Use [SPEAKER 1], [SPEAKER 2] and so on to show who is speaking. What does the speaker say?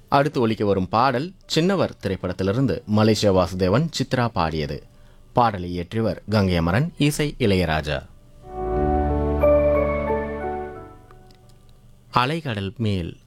[SPEAKER 1] அடுத்து ஒலிக்க வரும் பாடல் சின்னவர் திரைப்படத்திலிருந்து மலேசியா வாசுதேவன் சித்ரா பாடியது. பாடலை இயற்றியவர் கங்கை அமரன், இசை இளையராஜா. அலைகடல் மேல்